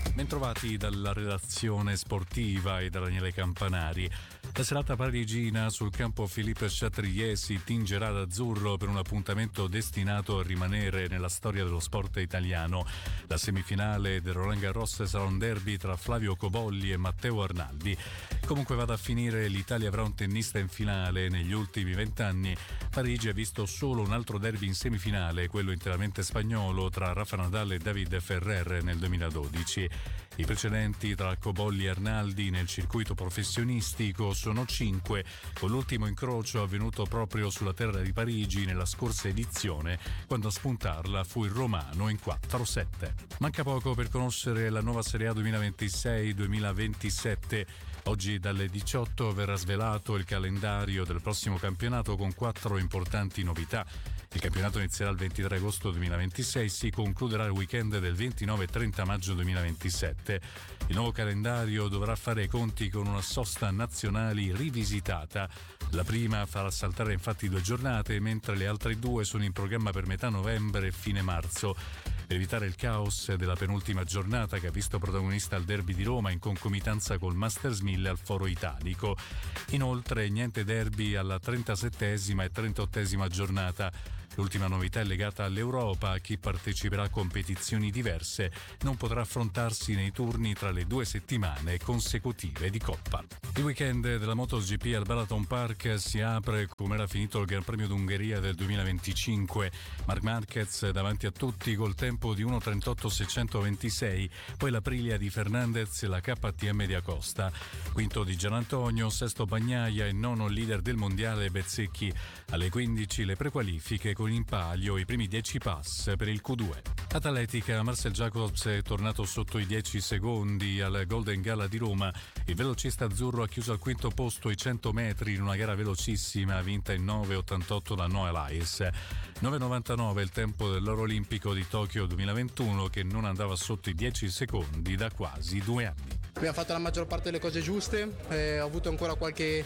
Bentrovati dalla redazione sportiva e da Daniele Campanari. La serata parigina sul campo Philippe Chatrier si tingerà d'azzurro per un appuntamento destinato a rimanere nella storia dello sport italiano. La semifinale del Roland Garros sarà un derby tra Flavio Cobolli e Matteo Arnaldi. Comunque vada a finire, l'Italia avrà un tennista in finale. Negli ultimi 20 anni Parigi ha visto solo un altro derby in semifinale, quello interamente spagnolo tra Rafa Nadal e David Ferrer nel 2012. I precedenti tra Cobolli e Arnaldi nel circuito professionistico sono 5, con l'ultimo incrocio avvenuto proprio sulla terra di Parigi nella scorsa edizione, quando a spuntarla fu il romano in 4-7. Manca poco per conoscere la nuova Serie A 2026-2027. Oggi dalle 18 verrà svelato il calendario del prossimo campionato con 4 importanti novità. Il campionato inizierà il 23 agosto 2026, si concluderà il weekend del 29 e 30 maggio 2027. Il nuovo calendario dovrà fare i conti con una sosta nazionali rivisitata. La prima farà saltare infatti 2 giornate, mentre le altre 2 sono in programma per metà novembre e fine marzo. Per evitare il caos della penultima giornata che ha visto protagonista il derby di Roma in concomitanza col Masters 1000 al Foro Italico. Inoltre niente derby alla 37esima e 38esima giornata. L'ultima novità è legata all'Europa. Chi parteciperà a competizioni diverse non potrà affrontarsi nei turni tra le 2 settimane consecutive di Coppa. Il weekend della MotoGP al Balaton Park si apre come era finito il Gran Premio d'Ungheria del 2025. Marc Marquez davanti a tutti col tempo di 1.38.626, poi l'Aprilia di Fernandez e la KTM di Acosta. Quinto di Gianantonio, sesto Bagnaia e nono leader del mondiale Bezzecchi. Alle 15 le prequalifiche con in palio i primi 10 pass per il Q2. Atletica, Marcel Jacobs è tornato sotto i 10 secondi al Golden Gala di Roma. Il velocista azzurro ha chiuso al quinto posto i 100 metri in una gara velocissima vinta in 9.88 da Noah Lyles. 9.99 il tempo dell'oro olimpico di Tokyo 2021 che non andava sotto i 10 secondi da quasi 2 anni. Abbiamo fatto la maggior parte delle cose giuste, ho avuto ancora qualche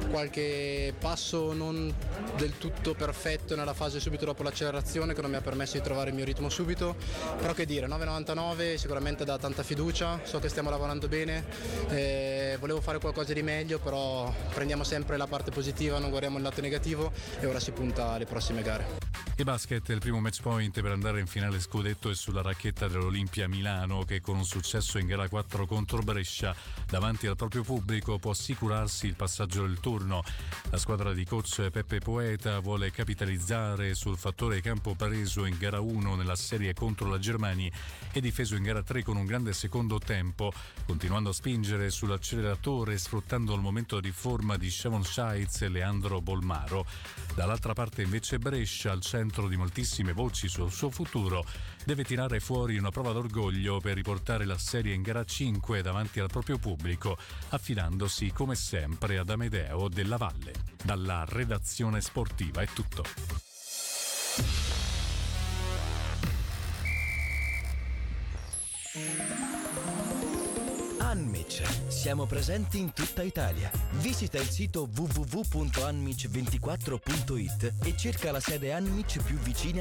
passo non del tutto perfetto nella fase subito dopo l'accelerazione che non mi ha permesso di trovare il mio ritmo subito, però che dire, 9.99 sicuramente dà tanta fiducia, so che stiamo lavorando bene, volevo fare qualcosa di meglio, però prendiamo sempre la parte positiva, non guardiamo il lato negativo e ora si punta alle prossime gare. Il basket è il primo match point per andare in finale scudetto e sulla racchetta dell'Olimpia Milano che con un successo in gara 4 contro Brescia davanti al proprio pubblico può assicurarsi il passaggio del turno. La squadra di coach Peppe Poeta vuole capitalizzare sul fattore campo preso in gara 1 nella serie contro la Germania e difeso in gara 3 con un grande secondo tempo, continuando a spingere sull'acceleratore sfruttando il momento di forma di Shavon Shites e Leandro Bolmaro. Dall'altra parte invece Brescia, al centro di moltissime voci sul suo futuro, deve tirare fuori una prova d'orgoglio per riportare la serie in gara 5 davanti al proprio pubblico, affidandosi come sempre ad Amedeo Della Valle. Dalla redazione sportiva è tutto. Anmic, siamo presenti in tutta Italia. Visita il sito www.anmic24.it e cerca la sede Anmic più vicina